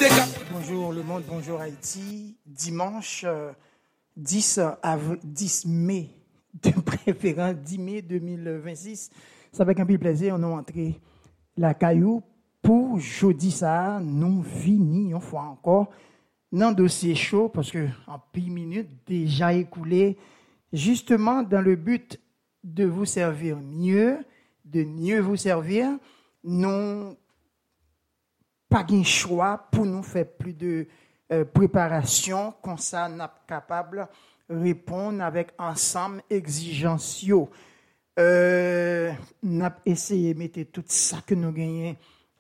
Bonjour le monde, bonjour Haïti. Dimanche 10 mai, de préférence 10 mai 2026. Ça fait un peu plaisir, on a entré la caillou pour jeudi ça, nous vini une fois encore dans le dossier chaud parce que en pile minute déjà écoulé, justement dans le but de vous servir mieux, de mieux vous servir, nous pas de choix pour nous faire plus de préparation, comme ça nous sommes capables de répondre avec ensemble exigences. Nous avons essayé de mettre tout ça que nous gagnons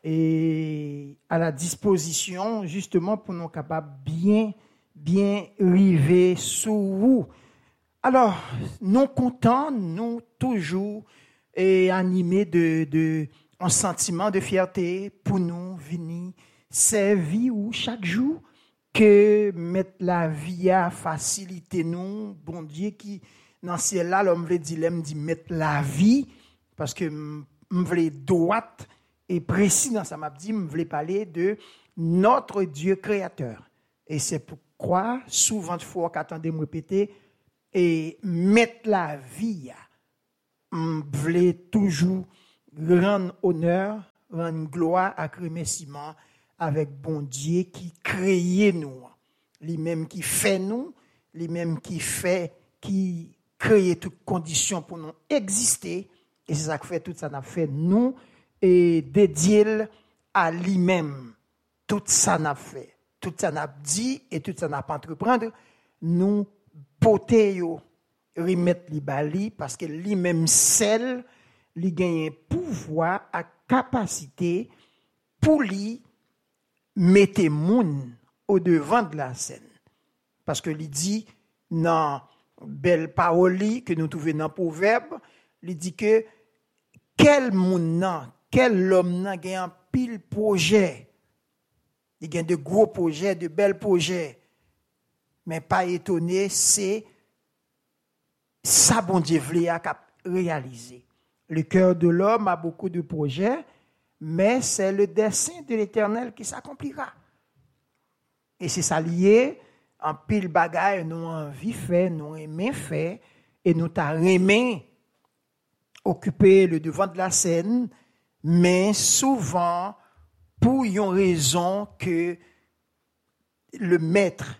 et à la disposition, justement pour nous capables bien arriver sous vous. Alors, nous contents, nous toujours animés de un sentiment de fierté pour nous venir servir ou chaque jour que mettre la vie à faciliter nous, bon Dieu qui dans ciel là l'homme veut dire mettre la vie parce que me veut droite et précis dans ça m'a dit me veut parler de notre Dieu créateur et c'est pourquoi souvent de fois qu'attendez me répéter et mettre la vie me veut toujours rendre honneur, rendre gloire à remerciement avec bon Dieu qui crée nous, lui-même qui fait nous, lui-même qui crée toutes conditions pour nous exister et c'est ça que fait tout ça n'a fait nous et dédié à lui-même tout ça n'a fait, tout ça n'a dit et tout ça n'a pas entreprendre nous porter yo remettre li bali parce que lui-même seul li gagne pouvoir à capacité pour lui mettre moun au devant de la scène parce que il dit dans belle parole que nous trouvons dans proverbe il dit que quel homme nan gagne un pile projet il gagne de gros projets de belles projets mais pas étonné c'est ça bon Dieu voulait à réaliser. Le cœur de l'homme a beaucoup de projets, mais c'est le dessein de l'Éternel qui s'accomplira. Et c'est ça lié, en pile bagaille, nous envie fait, nous aimons fait, et nous t'a aimé occuper le devant de la scène, mais souvent, pour une raison que le maître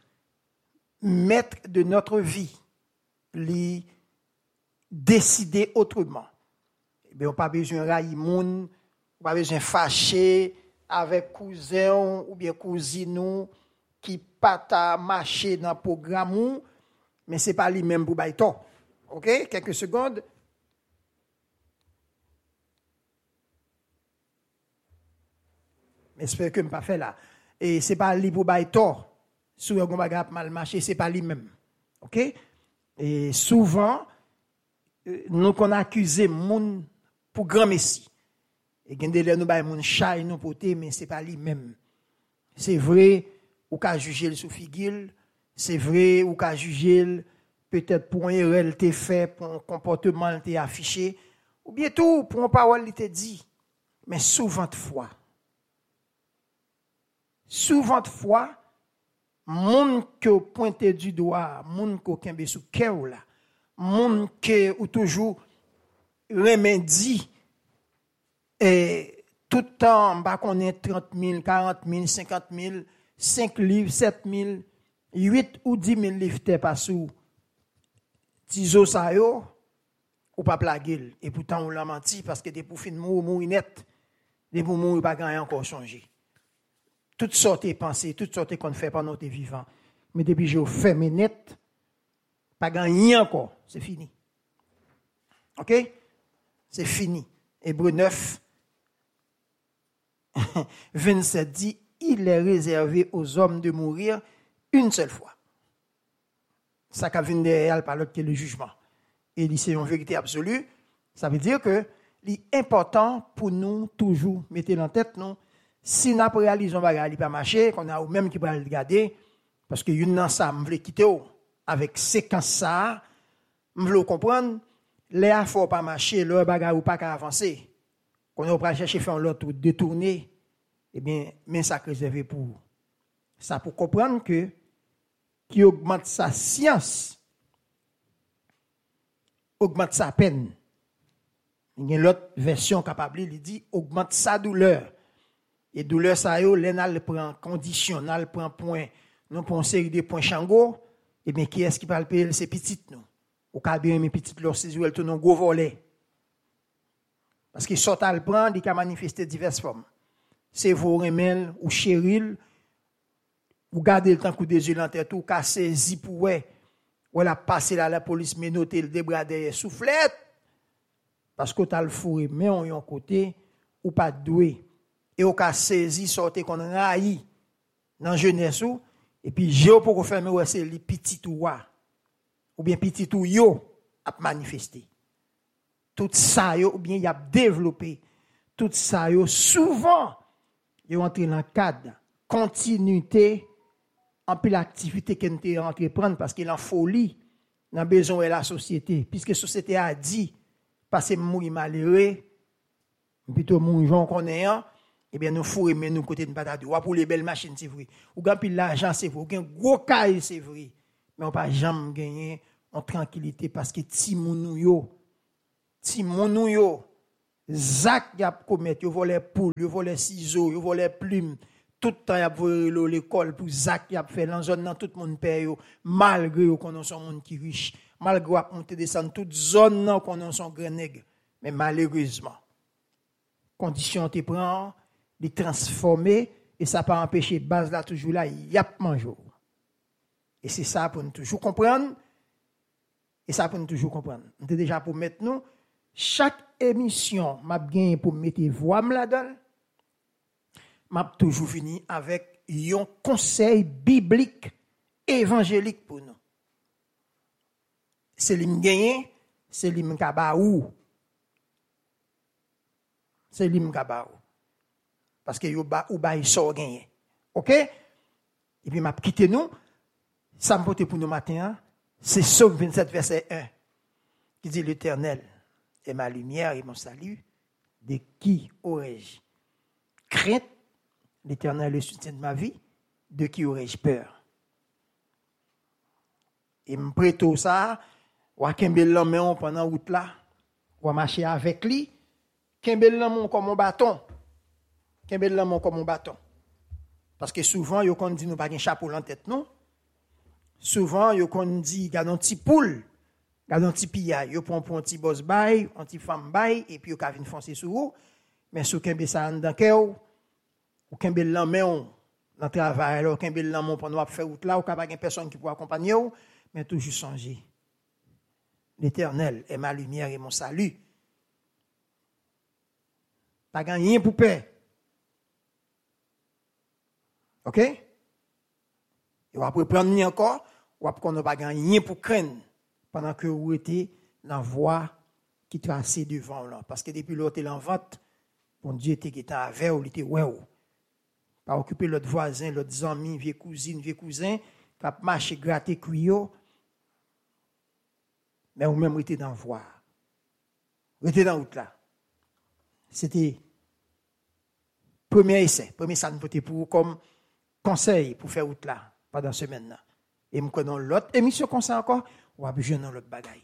de notre vie, lui décider autrement. On n'a pas besoin de railler moun, on n'a pas besoin de fâcher avec cousin ou bien cousine qui pas marcher dans le programme, mais ce n'est pas lui-même pour bailler tort. OK? Quelques secondes. J'espère que je ne pas fait là. Et ce n'est pas lui pour bailler tort. Si on a mal marché, ce n'est pas lui-même. OK? Et souvent, nous qu'on accuse moun pour grand messie. Et gen de nous bay moun chay nous poté mais c'est pas lui même. C'est vrai ou ka juger le sous figil, c'est vrai ou ka juger peut-être pour un erreur t'est fait, pour un comportement t'est affiché ou bien tout pour une parole t'est dit. Mais souvent de fois moun que pointé du doigt, moun ko kembe sous cœur là, moun que ou toujours remède et tout le temps bah qu'on est 30 000, 40 000, 50 000, 5 livres, 7 000, 8 ou 10 000 livres t'es pas sous tizo sa yo ou pas plaguer et pourtant on l'a menti parce que des pour fin mourir net, des pour mourir pas grand encore changer. Toutes sortes de pensées, toutes sortes qu'on fait pendant tes vivants. Mais depuis je fais mes net, pas gagné encore, c'est fini. OK? C'est fini. Hébreux 9, 27 dit, il est réservé aux hommes de mourir une seule fois. Ça qui vient derrière par l'autre qui est le jugement. Et c'est une vérité absolue. Ça veut dire que l'important pour nous, toujours, mettez en tête, nous, si nous avons réalisé un bagage, il pas marché, qu'on a ou même qui va le regarder, parce que une dans ça, je voulais quitter avec séquence ça, je voulais comprendre, les affaires pas marcher, le bagage ou pas qu'à avancer. Qu'on a pas chercher faire l'autre détourner, eh bien, mais ça réservé pour Ça pour comprendre que qui augmente sa science, augmente sa peine. Il y a l'autre version capable, il dit augmente sa douleur. Et douleur ça yo, l'enal prend conditionnel, prend point, non pour une série de points chango, et bien qui est-ce qui va le payer, c'est petite nous. Au cas bien mes petites leur si elle tourne un gros volet. Parce que sort à le prendre, il peut manifester diverses formes. C'est vos remèles ou chéril, ou garder le temps coup des yeux dans tête ou qu'a saisi pour ouais, ou la passer là la police mais noter le débradé soufflette parce que t'as le fourré mais on yon côté ou pas doué et au cas saisi sortir qu'on raï dans jeunesse ou et puis j'ai pour faire ouais c'est les petits ou bien petit ou yo a manifester tout ça yo ou bien y a développé tout ça yo souvent yo entré dans cadre continuité en plus l'activité qu'on te entreprendre parce qu'il en folie dans besoin de la société puisque la société a dit passer mourir malheureux plutôt moun gens connaît et bien nous fourrer mais nous côté de patate ou pour les belles machines c'est vrai ou gan pile l'argent c'est vrai ou gros caille c'est vrai mais on pas jamais gagner en tranquillité parce que ti moun yo Zach y a commettre yo volé poule yo volé ciseaux yo volé plume tout le temps y a volé l'école pour Zach y a fait dans zone dans tout le monde paye malgré qu'on a son monde qui riche malgré a monter descendre toute zone nan qu'on a son grand nègre mais malheureusement condition te prend les transformer et ça pas empêcher base là toujours là y a manger et c'est ça pour nous toujours comprendre et ça pour nous toujours comprendre on était déjà pour mettre nous chaque émission m'a gagné pour mettre voix là-dedans m'a toujours fini avec un conseil biblique évangélique pour nous. C'est l'im gagné, c'est l'im kabaou. C'est l'im kabaou. Parce que yo ba ou ba y so gagné. OK? Et puis m'a quitté nous. Ça me porte pour nous matin, c'est Psaume 27 verset 1 qui dit l'Éternel est ma lumière et mon salut, de qui aurais-je crainte? L'Éternel est le soutien de ma vie, de qui aurais-je peur? Et me prête ça, ou à kembel l'homme pendant route là, ou à marcher avec lui, kembel l'homme comme un bâton. Kembel l'homme comme un bâton. Parce que souvent, yo kon dit nous pas un chapeau en tête non. Souvent, yo kon dit gade un petit poule, gade un petit pilla, yo prend pour un petit boss bay, un petit femme bay et puis yo ka vinn foncer sur vous, mais sou kembel ça en dans cœur ou kembel l'homme dans travail alors kembel l'homme pendant faire route là ou ka pas gen personne qui pour accompagner ou mais toujours changer. L'Éternel est ma lumière et mon salut. Pas gagner pour paix. OK? Et on va prendre encore, ou après qu'on n'a pas gagné pour craindre pendant que vous étiez dans la voie qui tracée devant là. Parce que depuis l'autre est en vente, bon Dieu était avec vous, il était ouais. Pas occuper l'autre voisin, l'autre ami, vieux cousine, vieux cousin, qui a marché, gratter, cuyo. Mais vous même était dans la voie. Vous étiez dans la route là. C'était premier essai, premier ça nous pour vous comme conseil pour faire route là pendant semaine là. Et nous connaissons l'autre émission comme ça encore, ou à besoin dans l'autre bagaille.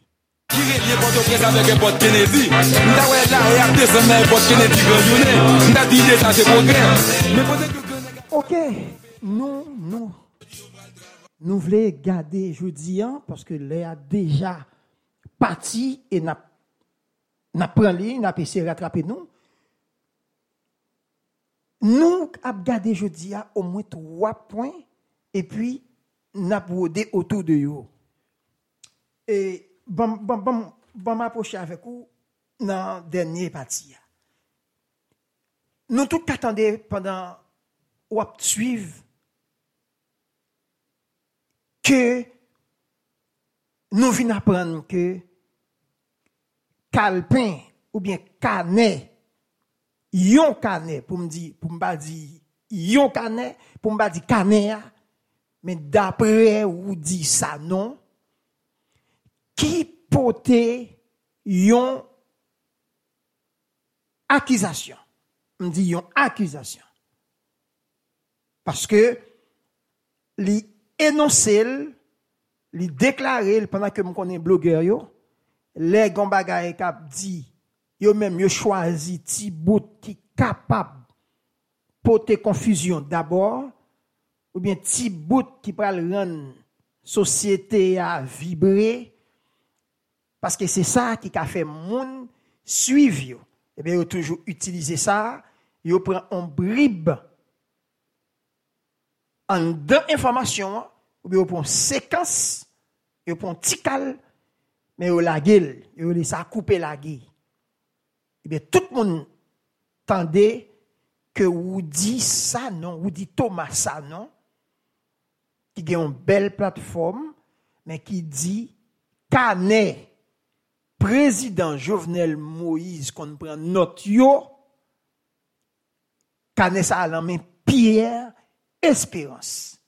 OK, nous voulons garder jeudi parce que là a déjà parti et n'a pris ligne, n'a essayé de rattraper nous. Nous avons gardé jeudi au moins 3 points et puis n'a brodé autour de eux. Et bon m'approcher avec vous dans dernière partie. Nous tous attendons pendant ou suivre que nous venons apprendre que Calpin ou bien Canet yon Canet pour me dire yon Canet pour me dire Canet mais d'après ou dit ça non qui portait yon accusation me dit yon accusation parce que li énoncé, li déclaré pendant que me connais blogueur yo, les gon bagay k'ap dit, yo même yo choisi ti bout qui capable porter confusion d'abord ou bien ti bout qui pral rendre société à vibrer parce que c'est ça qui a fait moun suivre yo. Eh bien, yo toujours utiliser ça, yo prend un bribe en deux informations ou bien yo prend séquence, yo prend tical mais yo la gueule, yo laisse ça couper la gueule. Eh bien, tout le monde tendait que vous dit ça non, vous dit Thomas ça non, qui a une belle plateforme, mais qui dit Canet, président Jovenel Moïse, qu'on prend note yo, Canet ça à la main Pierre Espérance.